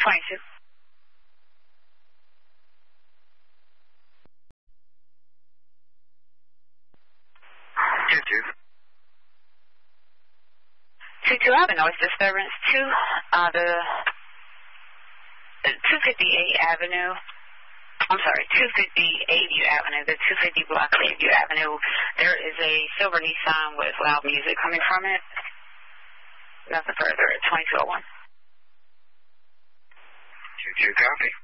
22. 22, I have a noise disturbance to the 258 Avenue. I'm sorry, 250 Aview Avenue, the 250 block of Aview Avenue. There is a silver Nissan with loud music coming from it. Nothing further at 2201. 22, copy.